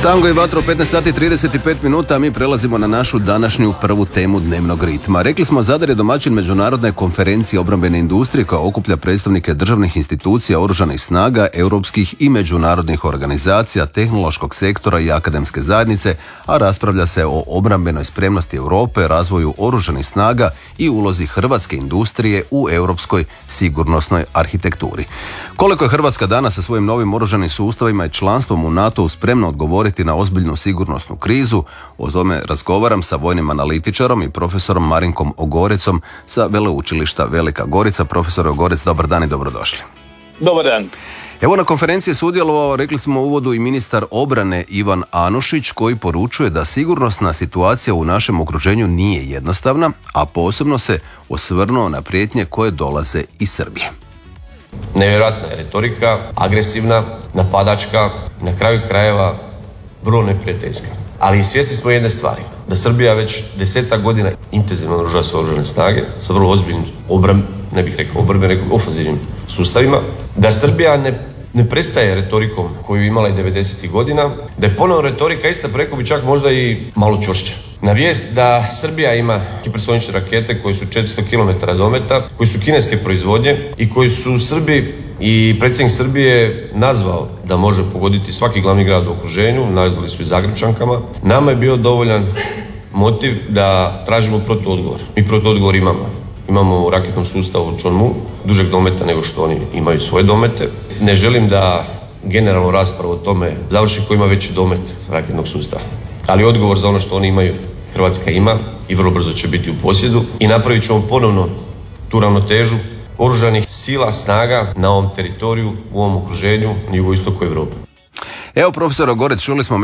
Tango i vatra u 15 sati 35 minuta, a mi prelazimo na našu današnju prvu temu dnevnog ritma. Rekli smo, Zadar je domaćin međunarodne konferencije obrambene industrije koja okuplja predstavnike državnih institucija, oružanih snaga, europskih i međunarodnih organizacija, tehnološkog sektora i akademske zajednice, a raspravlja se o obrambenoj spremnosti Europe, razvoju oružanih snaga i ulozi hrvatske industrije u europskoj sigurnosnoj arhitekturi. Koliko je Hrvatska danas sa svojim novim oružanim sustavima i članstvom u NATO-u spremna odgovoriti na ozbiljnu sigurnosnu krizu, o tome razgovaram sa vojnim analitičarom i profesorom Marinkom Ogorecom sa Veleučilišta Velika Gorica. Profesor Ogorec, dobar dan i dobrodošli. Dobar dan. Evo, na konferenciji je sudjelovao, rekli smo u uvodu, i ministar obrane Ivan Anušić, koji poručuje da sigurnosna situacija u našem okruženju nije jednostavna, a posebno se osvrnuo na prijetnje koje dolaze iz Srbije. Nevjerojatna je retorika, agresivna, napadačka, na kraju krajeva vrlo neprijateljska. Ali svjesni smo jedne stvari, da Srbija već 10 godina intenzivno naoružava svoje oružane snage sa vrlo ozbiljnim ne bih rekao obrambenim, nego ofenzivnim sustavima, da Srbija ne prestaje retorikom koju je imala i 90. godina, da je ponovno retorika ista, rekao bi čak možda i malo čvršća. Na vijest da Srbija ima hipersonične rakete koje su 400 km dometa, koji su kineske proizvodnje i koji su Srbi i predsjednik Srbije nazvao da može pogoditi svaki glavni grad u okruženju, nazvali su i Zagrepčankama, nama je bio dovoljan motiv da tražimo protuodgovor. Mi protuodgovor imamo. Imamo u raketnom sustavu Chonmu dužeg dometa nego što oni imaju svoje domete. Ne želim da generalno raspravu o tome završi ko ima veći domet raketnog sustava. Ali odgovor za ono što oni imaju Hrvatska ima i vrlo brzo će biti u posjedu i napravit ćemo ponovno tu ravnotežu oružanih sila, snaga na ovom teritoriju, u ovom okruženju, na jugoistoku Europe. Evo, profesor Ogorec, čuli smo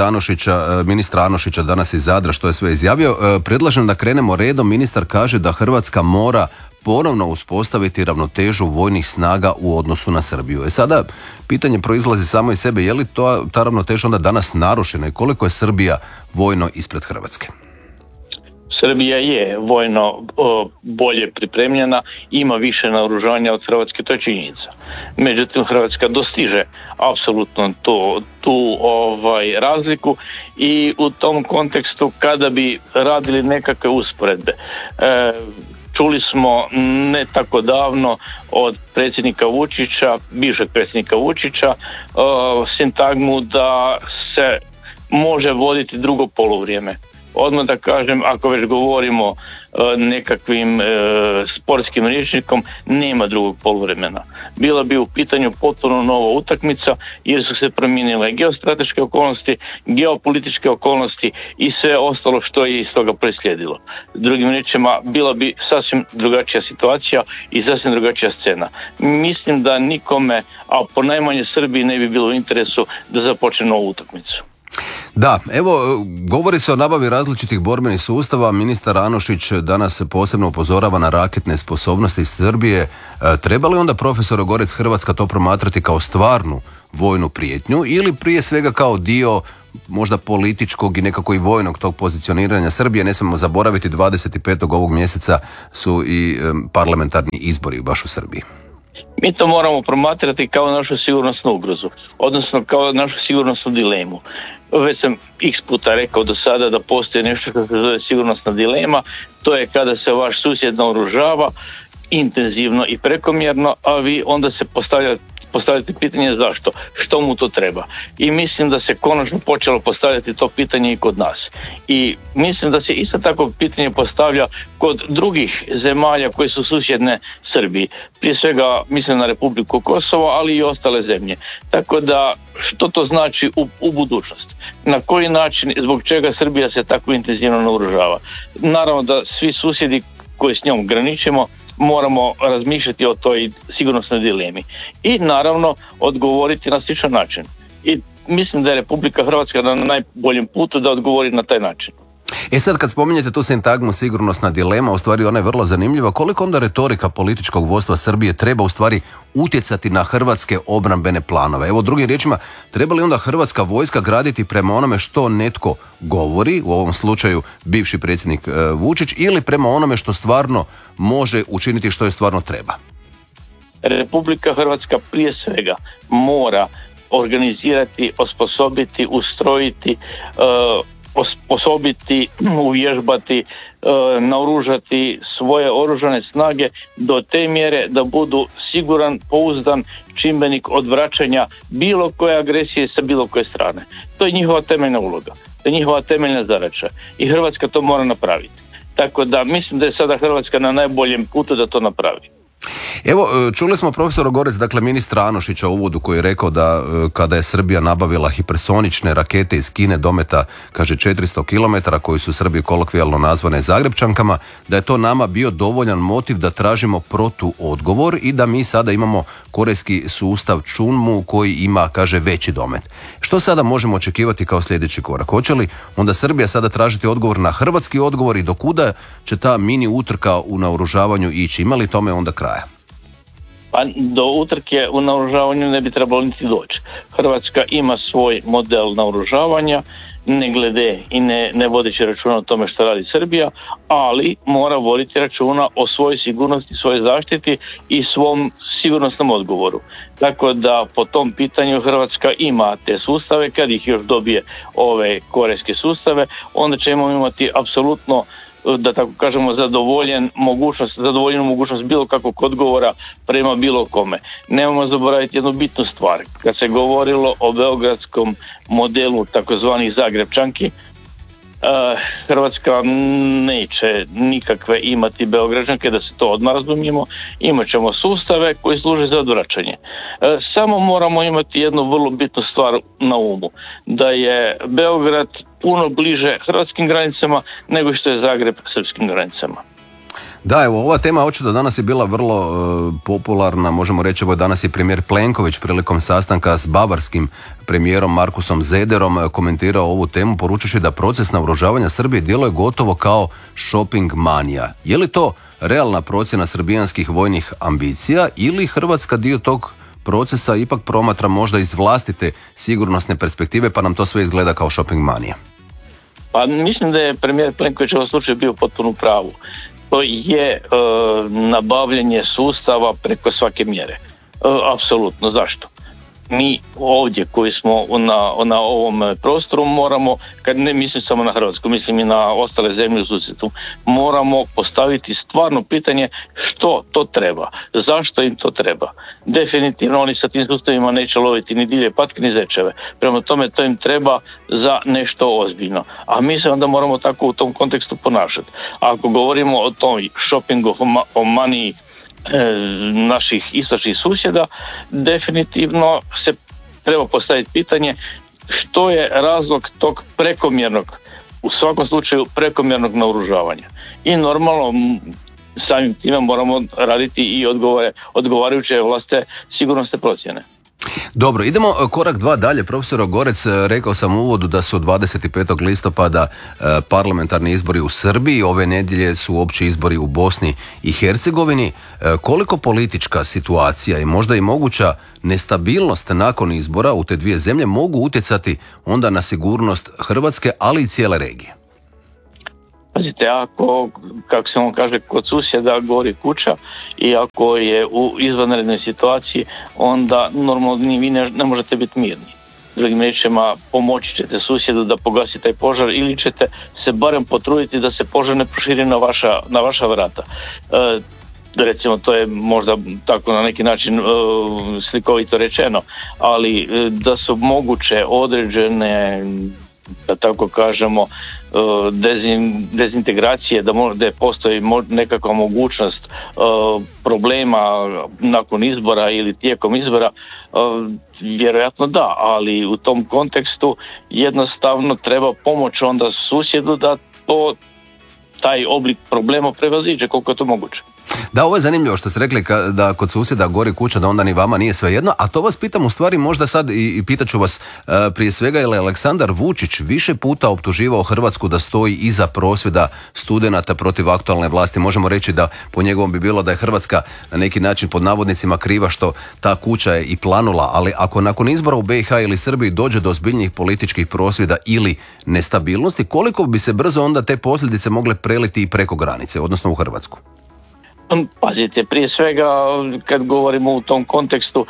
ministra Anušića danas iz Zadra što je sve izjavio. Predlažem da krenemo redom. Ministar kaže da Hrvatska mora ponovno uspostaviti ravnotežu vojnih snaga u odnosu na Srbiju. Sada pitanje proizlazi samo iz sebe, je li ta ravnoteža onda danas narušena i koliko je Srbija vojno ispred Hrvatske? Srbija je vojno bolje pripremljena, ima više naoružanja od Hrvatske, to je činjenica. Međutim, Hrvatska dostiže apsolutno tu razliku i u tom kontekstu kada bi radili nekakve usporedbe. Čuli smo ne tako davno od predsjednika Vučića, bivšeg predsjednika Vučića, sintagmu da se može voditi drugo poluvrijeme. Odmah da kažem, ako već govorimo nekakvim sportskim rječnikom, nema drugog poluvremena. Bila bi u pitanju potpuno nova utakmica jer su se promijenile geostrateške okolnosti, geopolitičke okolnosti i sve ostalo što je iz toga preslijedilo. Drugim riječima, bila bi sasvim drugačija situacija i sasvim drugačija scena. Mislim da nikome, a ponajmanje Srbiji, ne bi bilo u interesu da započne novu utakmicu. Da, evo, govori se o nabavi različitih borbenih sustava. Ministar Anušić danas posebno upozorava na raketne sposobnosti Srbije. Treba li onda, profesor Ogorec, Hrvatska to promatrati kao stvarnu vojnu prijetnju ili prije svega kao dio možda političkog i nekako i vojnog tog pozicioniranja Srbije? Ne smijemo zaboraviti, 25. ovog mjeseca su i parlamentarni izbori baš u Srbiji. Mi to moramo promatrati kao našu sigurnosnu ugrozu, odnosno kao našu sigurnosnu dilemu. Već sam x puta rekao do sada da postoji nešto što se zove sigurnosna dilema, to je kada se vaš susjed naoružava intenzivno i prekomjerno, a vi onda se postavljate pitanje zašto, što mu to treba. I mislim da se konačno počelo postavljati to pitanje i kod nas. I mislim da se isto tako pitanje postavlja kod drugih zemalja koje su susjedne Srbiji. Prije svega mislim na Republiku Kosovo, ali i ostale zemlje. Tako da, što to znači u budućnosti? Na koji način, zbog čega Srbija se tako intenzivno naoružava? Naravno da svi susjedi koji s njom graničimo moramo razmišljati o toj sigurnosnoj dilemi i naravno odgovoriti na sličan način. I mislim da je Republika Hrvatska na najboljem putu da odgovori na taj način. Sad kad spominjete tu sintagmu sigurnosna dilema, u stvari ona je vrlo zanimljiva. Koliko onda retorika političkog vodstva Srbije treba u stvari utjecati na hrvatske obrambene planove? Evo, drugim riječima, treba li onda hrvatska vojska graditi prema onome što netko govori, u ovom slučaju bivši predsjednik Vučić, ili prema onome što stvarno može učiniti, što je stvarno treba? Republika Hrvatska prije svega mora organizirati, osposobiti, ustrojiti, osposobiti, uvježbati, naoružati svoje oružane snage do te mjere da budu siguran, pouzdan čimbenik odvraćanja bilo koje agresije sa bilo koje strane. To je njihova temeljna uloga, to je njihova temeljna zadaća i Hrvatska to mora napraviti. Tako da mislim da je sada Hrvatska na najboljem putu da to napravi. Evo, čuli smo profesora Gorec, dakle ministra Anušića u uvodu koji je rekao da kada je Srbija nabavila hipersonične rakete iz Kine dometa, kaže 400 km, koji su Srbiji kolokvijalno nazvane Zagrebčankama, da je to nama bio dovoljan motiv da tražimo protuodgovor i da mi sada imamo korejski sustav Chunmu koji ima, kaže, veći domet. Što sada možemo očekivati kao sljedeći korak? Hoće li onda Srbija sada tražiti odgovor na hrvatski odgovor i do kuda će ta mini utrka u naoružavanju ići? Ima li tome onda kraja? Pa do utrke u naoružavanju ne bi trebalo niti doći. Hrvatska ima svoj model naoružavanja, ne glede i ne vodeći računa o tome što radi Srbija, ali mora voditi računa o svojoj sigurnosti, svojoj zaštiti i svom sigurnosnom odgovoru. Tako da po tom pitanju Hrvatska ima te sustave, kad ih još dobije ove korejske sustave, onda ćemo imati apsolutno, da tako kažemo, zadovoljenu mogućnost bilo kakvog odgovora prema bilo kome. Nemojmo zaboraviti jednu bitnu stvar. Kad se govorilo o beogradskom modelu takozvanih Zagrebčanki, Hrvatska neće nikakve imati Beograđanke, da se to odmah razumijemo. Imat ćemo sustave koji služe za odvraćanje. Samo moramo imati jednu vrlo bitnu stvar na umu, da je Beograd puno bliže hrvatskim granicama nego što je Zagreb srpskim granicama. Da, evo, ova tema očito danas je bila vrlo popularna, možemo reći, evo danas je premijer Plenković prilikom sastanka s bavarskim premijerom Markusom Zederom komentirao ovu temu, poručujući da proces naoružavanja Srbije djeluje gotovo kao shopping manija. Je li to realna procjena srbijanskih vojnih ambicija ili Hrvatska dio tog procesa ipak promatra možda iz vlastite sigurnosne perspektive pa nam to sve izgleda kao shopping manija? Pa mislim da je premijer Plenković u ovom slučaju bio potpuno u pravu. To je nabavljanje sustava preko svake mjere. Apsolutno. Zašto? Mi ovdje koji smo na ovom prostoru moramo, kad ne mislim samo na Hrvatsku, mislim i na ostale zemlje u susjedstvu, moramo postaviti stvarno pitanje što to treba, zašto im to treba. Definitivno oni sa tim sustavima neće loviti ni divlje patke ni zečeve. Prema tome to im treba za nešto ozbiljno. A mi se onda moramo tako u tom kontekstu ponašati. Ako govorimo o tom shoppingu o money naših istočnih susjeda, definitivno se treba postaviti pitanje što je razlog tog prekomjernog, u svakom slučaju prekomjernog naoružavanja. I normalno samim time moramo raditi i odgovarajuće vlastite sigurnosne procjene. Dobro, idemo korak 2 dalje. Profesor Gorec, rekao sam u uvodu da su 25. listopada parlamentarni izbori u Srbiji, ove nedjelje su opći izbori u Bosni i Hercegovini. Koliko politička situacija i možda i moguća nestabilnost nakon izbora u te dvije zemlje mogu utjecati onda na sigurnost Hrvatske, ali i cijele regije? Pazite, ako, kako se on kaže, kod susjeda gori kuća i ako je u izvanrednoj situaciji, onda normalno vi ne možete biti mirni. Drugim riječima, pomoći ćete susjedu da pogasi taj požar ili ćete se barem potruditi da se požar ne proširi na vaša vrata. Recimo, to je možda tako na neki način slikovito rečeno, ali da su moguće određene, da tako kažemo, dezintegracije, da postoji nekakva mogućnost problema nakon izbora ili tijekom izbora, vjerojatno da, ali u tom kontekstu jednostavno treba pomoć onda susjedu da taj oblik problema prevaziđe koliko je to moguće. Da, ovo je zanimljivo što ste rekli da kod susjeda gori kuća, da onda ni vama nije svejedno, a to vas pitam u stvari možda sad i pitat ću vas prije svega, je li Aleksandar Vučić više puta optuživao Hrvatsku da stoji iza prosvjeda studenata protiv aktualne vlasti? Možemo reći da po njegovom bi bilo da je Hrvatska na neki način pod navodnicima kriva što ta kuća je i planula, ali ako nakon izbora u BiH ili Srbiji dođe do ozbiljnijih političkih prosvjeda ili nestabilnosti, koliko bi se brzo onda te posljedice mogle preliti i preko granice, odnosno u Hrvatsku? Pazite, prije svega kad govorimo u tom kontekstu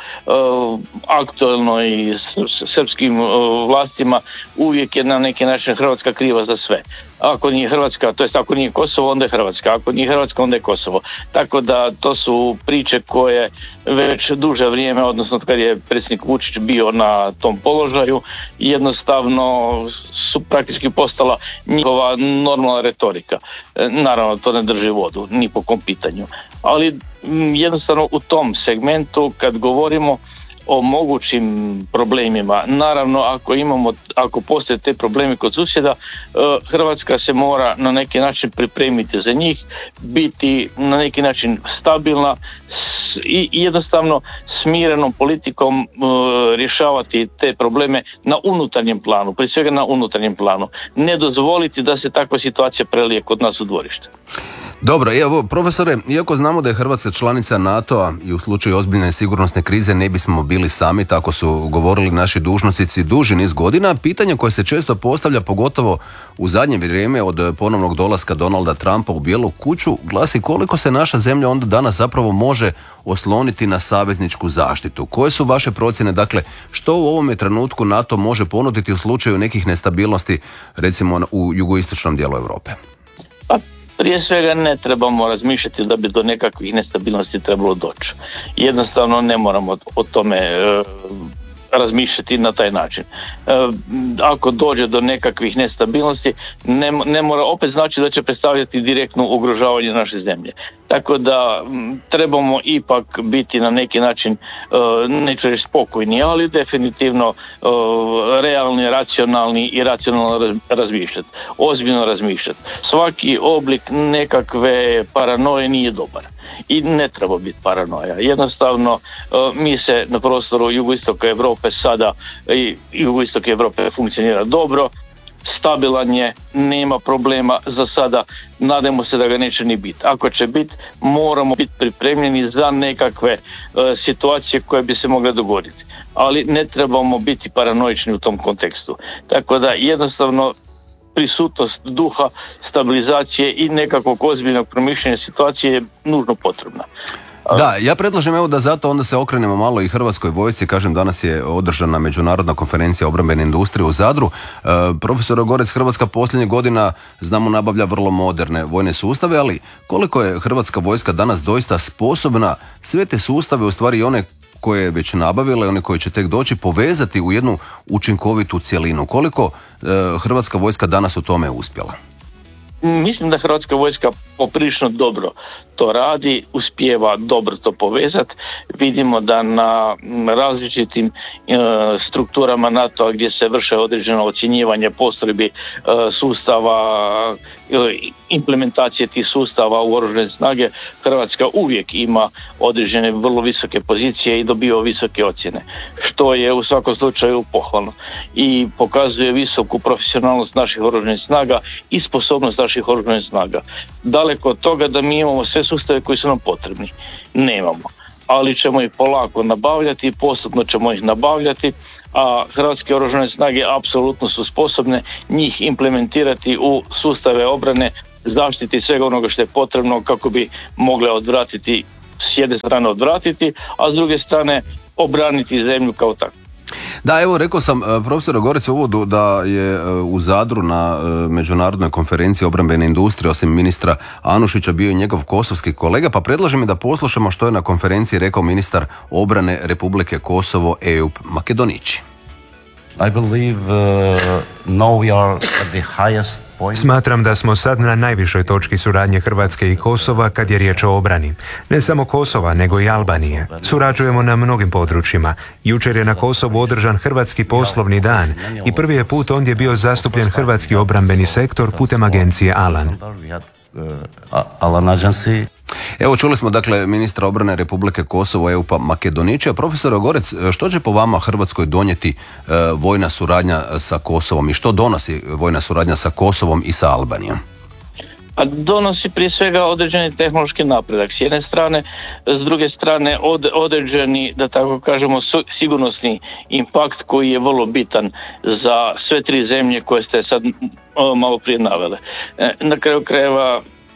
aktualno i srpskim vlastima, uvijek je na neki način Hrvatska kriva za sve. Ako nije Hrvatska, to jest ako nije Kosovo, onda je Hrvatska. Ako nije Hrvatska, onda je Kosovo. Tako da to su priče koje već duže vrijeme, odnosno kad je predsjednik Vučić bio na tom položaju, jednostavno su praktički postala njihova normalna retorika. Naravno, to ne drži vodu, ni po kom pitanju. Ali jednostavno u tom segmentu, kad govorimo o mogućim problemima, naravno ako postoje te problemi kod susjeda, Hrvatska se mora na neki način pripremiti za njih, biti na neki način stabilna i jednostavno smirenom politikom rješavati te probleme na unutarnjem planu, prije svega na unutarnjem planu. Ne dozvoliti da se takva situacija prelije kod nas u dvorište. Dobro, evo profesore, iako znamo da je Hrvatska članica NATO-a i u slučaju ozbiljne sigurnosne krize ne bismo bili sami, tako su govorili naši dužnosnici duži niz godina, pitanje koje se često postavlja, pogotovo u zadnje vrijeme od ponovnog dolaska Donalda Trumpa u Bijelu kuću, glasi koliko se naša zemlja onda danas zapravo može osloniti na savezničku zaštitu. Koje su vaše procjene, dakle, što u ovome trenutku NATO može ponuditi u slučaju nekih nestabilnosti, recimo u jugoistočnom dijelu Europe? Prije svega ne trebamo razmišljati da bi do nekakvih nestabilnosti trebalo doći. Jednostavno ne moramo o tome razmišljati na taj način. Ako dođe do nekakvih nestabilnosti, ne mora opet znači da će predstavljati direktno ugrožavanje naše zemlje. Tako da trebamo ipak biti na neki način, neću reći spokojni, ali definitivno realni, racionalni i racionalno razmišljati. Ozbiljno razmišljati. Svaki oblik nekakve paranoje nije dobar. I ne treba biti paranoja. Jednostavno, mi se na prostoru jugoistoka Europe sada, i jugoistok Europe funkcionira dobro, stabilan je, nema problema za sada, nadamo se da ga neće ni biti. Ako će biti, moramo biti pripremljeni za nekakve situacije koje bi se mogle dogoditi. Ali ne trebamo biti paranoični u tom kontekstu. Tako da jednostavno prisutnost duha, stabilizacije i nekakvog ozbiljnog promišljanja situacije je nužno potrebna. Da, ja predlažem evo da zato onda se okrenemo malo i Hrvatskoj vojsci. Kažem, danas je održana međunarodna konferencija obrambene industrije u Zadru. Profesor Gorec, Hrvatska posljednjih godina, znamo, nabavlja vrlo moderne vojne sustave, ali koliko je Hrvatska vojska danas doista sposobna sve te sustave, u stvari i one koje je već nabavila i one koje će tek doći, povezati u jednu učinkovitu cjelinu? Koliko Hrvatska vojska danas u tome uspjela? Mislim da Hrvatska vojska poprilično dobro to radi, uspijeva dobro to povezati. Vidimo da na različitim strukturama NATO-a gdje se vrše određeno ocjenjivanje postrojbi sustava, implementacije tih sustava u oružane snage, Hrvatska uvijek ima određene vrlo visoke pozicije i dobiva visoke ocjene, što je u svakom slučaju pohvalno i pokazuje visoku profesionalnost naših oružanih snaga i sposobnost naših oružanih snaga. Daleko od toga da mi imamo sve sustave koji su nam potrebni. Nemamo. Ali ćemo ih polako nabavljati, postupno ćemo ih nabavljati, a Hrvatske oružane snage apsolutno su sposobne njih implementirati u sustave obrane, zaštiti i svega onoga što je potrebno kako bi mogle odvratiti, s jedne strane odvratiti, a s druge strane obraniti zemlju kao takvu. Da, evo rekao sam profesor Gorec u uvodu da je u Zadru na međunarodnoj konferenciji obrambene industrije osim ministra Anušića bio i njegov kosovski kolega, pa predlažem da poslušamo što je na konferenciji rekao ministar obrane Republike Kosovo Eup Makedonići. Smatram da smo sad na najvišoj točki suradnje Hrvatske i Kosova kad je riječ o obrani. Ne samo Kosova, nego i Albanije. Surađujemo na mnogim područjima. Jučer je na Kosovu održan Hrvatski poslovni dan i prvi je put ondje bio zastupljen hrvatski obrambeni sektor putem agencije Alan. Evo čuli smo dakle ministra obrane Republike Kosovo Eupa Makedonića. Profesor Gorec, što će po vama Hrvatskoj donijeti vojna suradnja sa Kosovom i što donosi vojna suradnja sa Kosovom i sa Albanijom? A donosi prije svega određeni tehnološki napredak s jedne strane, s druge strane određeni, da tako kažemo, sigurnosni impakt koji je vrlo bitan za sve tri zemlje koje ste sad malo prije navele. Na kraju krajeva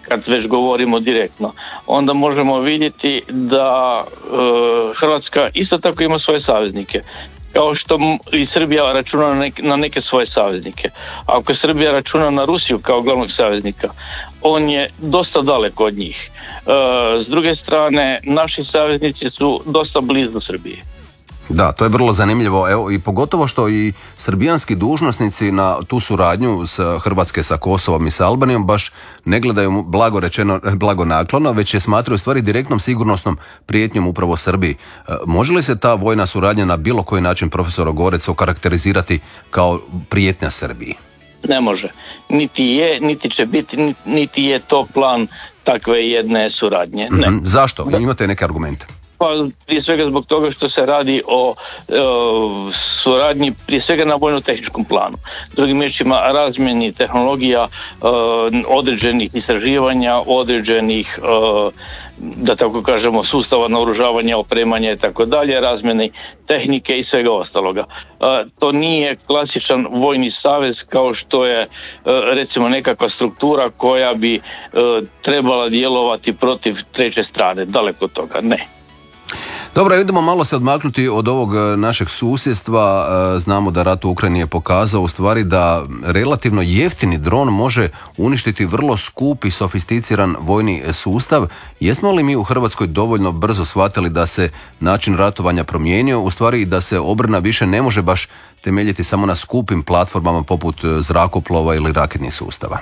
kad već govorimo direktno, onda možemo vidjeti da Hrvatska isto tako ima svoje saveznike. Kao što i Srbija računa na neke svoje saveznike. Ako Srbija računa na Rusiju kao glavnog saveznika, on je dosta daleko od njih. S druge strane, naši saveznici su dosta blizu Srbije. Da, to je vrlo zanimljivo. Evo, i pogotovo što i srbijanski dužnosnici na tu suradnju s Hrvatske sa Kosovom i sa Albanijom baš ne gledaju blago rečeno blagonaklono, već je smatraju stvari direktnom sigurnosnom prijetnjom upravo Srbiji. Može li se ta vojna suradnja na bilo koji način, profesor Ogorec, okarakterizirati kao prijetnja Srbiji? Ne može. Niti je, niti će biti, niti je to plan takve jedne suradnje. Ne. Zašto? Imate neke argumente? Pa prije svega zbog toga što se radi o suradnji prije svega na vojno-tehničkom planu. Drugim riječima, razmjeni tehnologija, određenih istraživanja, određenih da tako kažemo sustava naoružavanja, opremanja i tako dalje, razmjene tehnike i svega ostaloga. To nije klasičan vojni savez kao što je recimo nekakva struktura koja bi trebala djelovati protiv treće strane. Daleko od toga, ne. Dobro, idemo malo se odmaknuti od ovog našeg susjedstva. Znamo da rat u Ukrajini je pokazao u stvari da relativno jeftini dron može uništiti vrlo skup i sofisticiran vojni sustav. Jesmo li mi u Hrvatskoj dovoljno brzo shvatili da se način ratovanja promijenio, u stvari da se obrana više ne može baš temeljiti samo na skupim platformama poput zrakoplova ili raketnih sustava?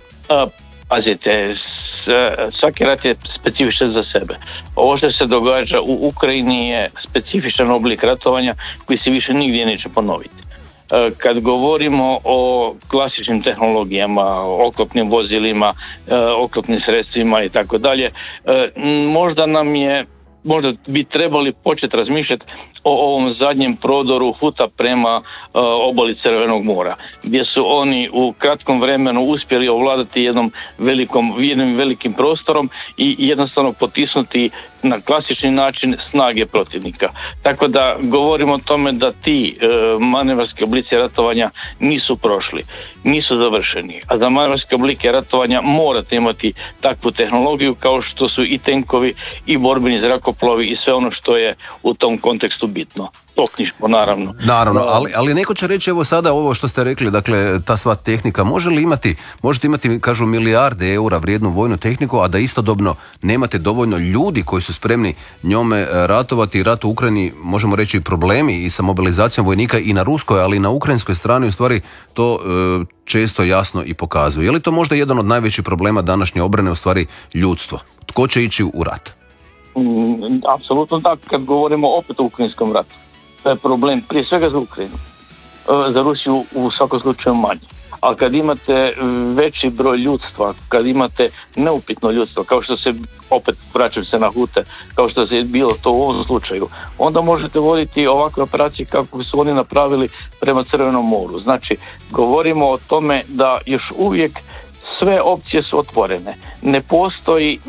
Pazite, svaki rat je specifičan za sebe. Ovo što se događa u Ukrajini je specifičan oblik ratovanja koji se više nigdje neće ponoviti. Kad govorimo o klasičnim tehnologijama, oklopnim vozilima, oklopnim sredstvima i tako dalje, možda bi trebali početi razmišljati o ovom zadnjem prodoru Huta prema obali Crvenog mora, gdje su oni u kratkom vremenu uspjeli ovladati jednim velikim prostorom i jednostavno potisnuti na klasični način snage protivnika. Tako da govorimo o tome da ti manevarski oblici ratovanja nisu prošli, nisu završeni, a za manevarske oblike ratovanja morate imati takvu tehnologiju kao što su i tenkovi i borbeni zrakoplovi i sve ono što je u tom kontekstu bitno. Topništvo, naravno. Naravno, ali neko će reći, evo sada ovo što ste rekli, dakle, ta sva tehnika, možete imati, kažu, milijarde eura vrijednu vojnu tehniku, a da istodobno nemate dovoljno ljudi koji su spremni njome ratovati. Rat u Ukrajini, možemo reći, problemi i sa mobilizacijom vojnika i na ruskoj, ali i na ukrajinskoj strani, u stvari to često jasno i pokazuje. Je li to možda jedan od najvećih problema današnje obrane, u stvari ljudstvo? Tko će ići u rat? Apsolutno tako, kad govorimo opet o ukrajinskom ratu. To je problem prije svega za Ukrajinu. Za Rusiju u svakom slučaju manje. Ali kad imate veći broj ljudstva, kad imate neupitno ljudstvo, kao što se, opet vraćam se na Hute, kao što se bilo to u ovom slučaju, onda možete voditi ovakve operacije kako su oni napravili prema Crvenom moru. Znači, govorimo o tome da još uvijek sve opcije su otvorene. Ne postoji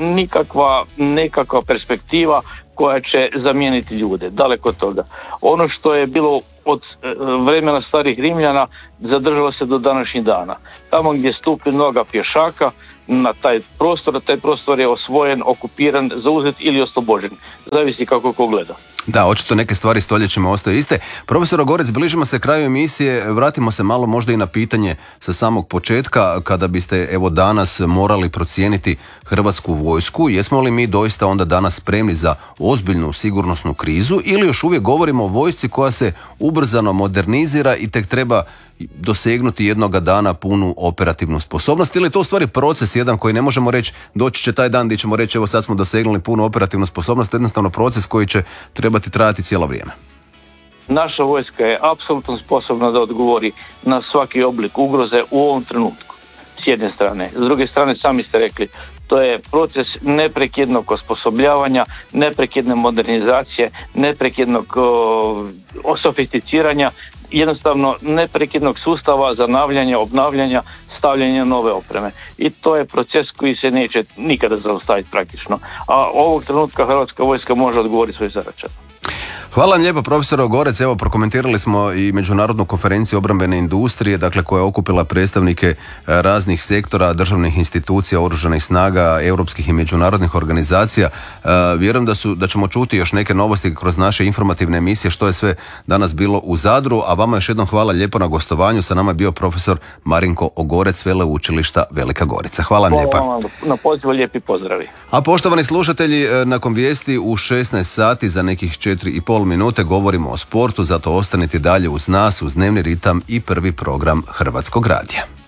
nekakva perspektiva koja će zamijeniti ljude. Daleko od toga. Ono što je bilo od vremena starih Rimljana zadržalo se do današnjih dana. Tamo gdje stupi noga pješaka na taj prostor je osvojen, okupiran, zauzet ili oslobođen. Zavisi kako ko gleda. Da, očito neke stvari stoljećima ostaju iste. Profesor Ogorec, bližimo se kraju emisije, vratimo se malo možda i na pitanje sa samog početka, kada biste evo danas morali procijeniti Hrvatsku vojsku, jesmo li mi doista onda danas spremni za ozbiljnu sigurnosnu krizu ili još uvijek govorimo o vojsci koja se ubrzano modernizira i tek treba dosegnuti jednoga dana punu operativnu sposobnost, ili je to u stvari proces jedan koji ne možemo reći doći će taj dan gdje ćemo reći evo sad smo dosegnuli punu operativnu sposobnost, jednostavno proces koji će trebati trajati cijelo vrijeme? Naša vojska je apsolutno sposobna da odgovori na svaki oblik ugroze u ovom trenutku, s jedne strane. S druge strane, sami ste rekli, to je proces neprekidnog osposobljavanja, neprekidne modernizacije, neprekidnog sofisticiranja, jednostavno neprekidnog sustava zanavljanja, obnavljanja, stavljanja nove opreme. I to je proces koji se neće nikada zaustaviti praktično. A ovog trenutka Hrvatska vojska može odgovoriti svoj zadaćama. Hvala vam lijepo, profesor Ogorec. Evo, prokomentirali smo i Međunarodnu konferenciju obrambene industrije, dakle koja je okupila predstavnike raznih sektora, državnih institucija, oružanih snaga, europskih i međunarodnih organizacija. Vjerujem da ćemo čuti još neke novosti kroz naše informativne emisije što je sve danas bilo u Zadru, a vama još jednom hvala lijepo na gostovanju. Sa nama je bio profesor Marinko Ogorec, Veleučilišta Velika Gorica. Hvala vam lijepa. Hvala vam na pozivu, lijepi pozdravi. A poštovani slušatelji, nakon vijesti u 16 sati za nekih 4,5 minute govorimo o sportu, zato ostanite dalje uz nas, uz Dnevni ritam i prvi program Hrvatskog radija.